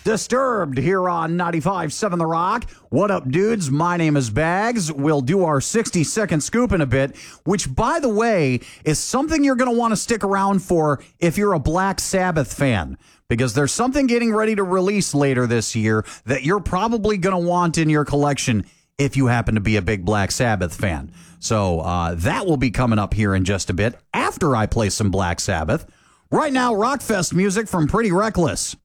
Disturbed here on 95.7 The Rock. What up, dudes? My name is Bags. We'll do our 60-second scoop in a bit, which, by the way, is something you're going to want to stick around for if you're a Black Sabbath fan, because there's something getting ready to release later this year that you're probably going to want in your collection if you happen to be a big Black Sabbath fan. So that will be coming up here in just a bit after I play some Black Sabbath. Right now, Rockfest music from Pretty Reckless.